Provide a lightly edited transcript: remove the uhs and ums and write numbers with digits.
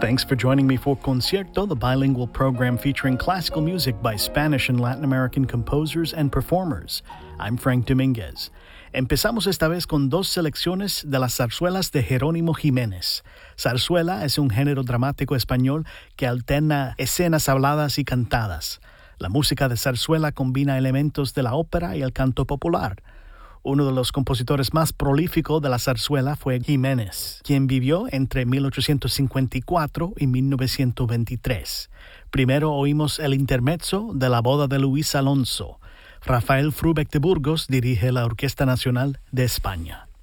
Thanks for joining me for Concierto, the bilingual program featuring classical music by Spanish and Latin American composers and performers. I'm Frank Dominguez. Empezamos esta vez con dos selecciones de las zarzuelas de Jerónimo Jiménez. Zarzuela es un género dramático español que alterna escenas habladas y cantadas. La música de zarzuela combina elementos de la ópera y el canto popular. Uno de los compositores más prolíficos de la zarzuela fue Jiménez, quien vivió entre 1854 y 1923. Primero oímos el intermezzo de La boda de Luis Alonso. Rafael Frubeck de Burgos dirige la Orquesta Nacional de España.